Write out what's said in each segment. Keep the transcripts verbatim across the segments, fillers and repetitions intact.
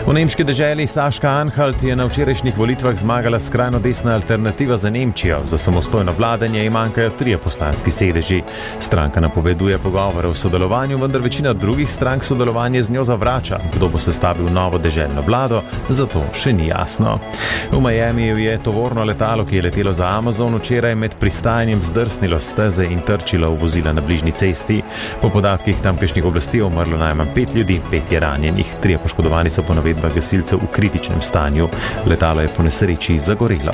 V nemški deželi Saška-Anhalt je na včerajšnjih volitvah zmagala skrajno desna alternativa za Nemčijo. Za samostojno vladanje ji manjkajo trije poslanski sedeži. Stranka napoveduje pogovore o sodelovanju, vendar večina drugih strank sodelovanje z njo zavrača. Kdo bo sestavil novo deželno vlado, zato še ni jasno. V Miamiju je tovorno letalo, ki je letelo za Amazon, včeraj med pristajanjem zdrsnilo steze in trčilo v vozila na bližnji cesti. Po podatkih tamkajšnjih oblasti je umrlo najmanj pet ljudi, pet je ranjenih. Trije poškodovani so po navedbah gasilcev v kritičnem stanju. Letalo je po nesreči zagorelo.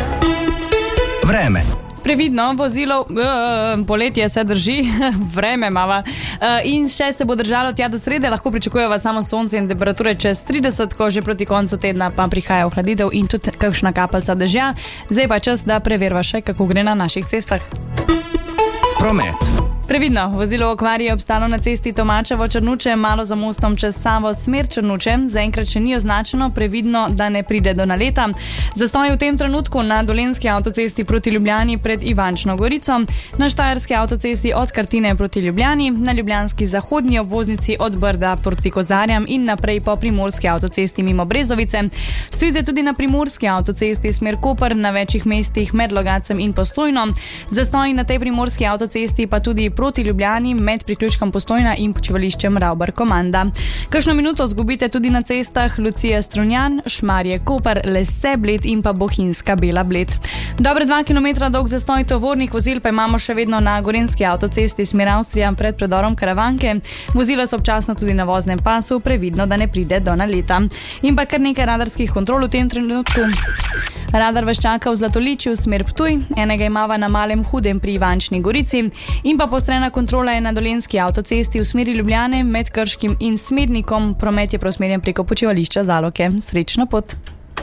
Vreme. Previdno, vozilo, uh, poletje se drži, vreme mava. Uh, in še se bo držalo tja do srede, lahko pričakujeva samo sonce in temperature čez trideset, ko že proti koncu tedna pa prihaja ohladitev in tudi kakšna kapalca dežja. Zdaj pa čas, da preverva še, kako gre na naših cestah. Promet. Previdno, vozilo v okvari je obstalo na cesti Tomačevo-Črnuče, malo za mostom čez Savo, smer Črnuče. Zaenkrat še ni označeno, previdno, da ne pride do naleta. Zastoj v tem trenutku na Dolenjski avtocesti proti Ljubljani pred Ivančno Gorico, na Štajerski avtocesti od Kartine proti Ljubljani, na ljubljanski zahodnji obvoznici od Brda proti Kozarjam in naprej po primorski avtocesti mimo Brezovice. Stojite tudi na primorski avtocesti smer Koper, na večjih mestih med Logacem in Postojno. Zastoj na tej primorski avtocesti pa tudi proti Ljubljani med priključkom Postojna in počivališčem Ravbar Komanda. Kakšno minuto zgubite tudi na cestah Lucije Strunjan, Šmarje Koper, Lese Bled in pa Bohinjska Bela Bled. Dobre dva kilometra dolg zastoj tovornih vozil pa imamo še vedno na Gorenjski avtocesti smer Avstrija pred predorom Karavanke. Vozila so občasno tudi na voznem pasu, previdno, da ne pride do naleta. In pa kar nekaj radarskih kontrol v tem trenutku. Radar vas čaka v Zlatoličju smer Ptuj, enega imava na Malem Hudem pri Ivančni Gorici in pa postrena kontrola je na Dolenjski avtocesti v smeri Ljubljane med Krškim in Smednikom. Promet je preusmerjen preko počivališča Zaloke. Srečno pot!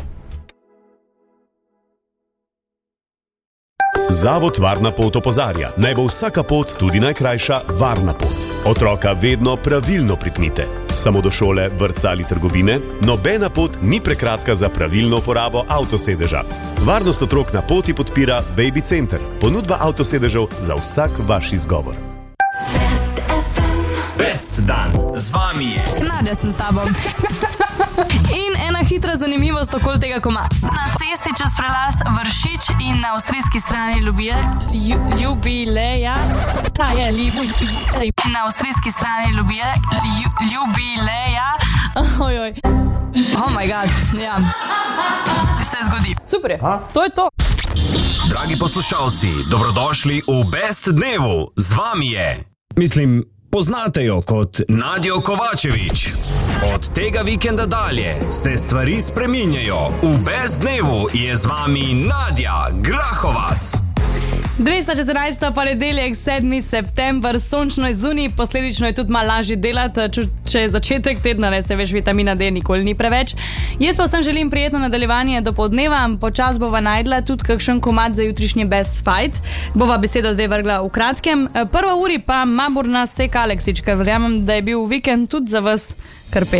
Zavod Varna pot opozarja, naj bo vsaka pot, tudi najkrajša, varna pot. Otroka vedno pravilno pripnite. Samo do šole, vrtca ali trgovine, nobena pot ni prekratka za pravilno uporabo avtosedeža. Varnost otrok na poti podpira Baby Center, ponudba avtosedežev za vsak vaš izgovor. Best ef em. Best dan. Z vami je Nadja sem s tabo. In ena hitra zanimivost okoli tega koma. Na cesti čez prelaz Vršič in na avstrijski strani Ljubije, lju, Ljubileja, ta je Ljubileja, na avstrijski strani Ljubije, lju, Ljubileja, ojoj, oh my god, ja, se zgodi. Super, ha? To je to. Dragi poslušalci, dobrodošli v Best dnevu. Z vami je, mislim, poznate jo kot Nadjo Kovačevič. Od tega vikenda dalje se stvari spreminjajo. V Best dnevu je z vami Nadja Grahovac. dvesto šestnajsto ponedeljek, sedmi september, sončno je zunaj, posledično je tudi malo lažje delati, če je začetek tedna, ne se veš, vitamina D nikoli ni preveč. Jaz pa vsem želim prijetno nadaljevanje do poldneva, počas bova najdla tudi kakšen komad za jutrišnji Best Fight. Bova besedo dve vrgla v kratkem. Prva uri pa Maburna Sek Aleksič, ker verjamem, da je bil vikend tudi za vas kar pet.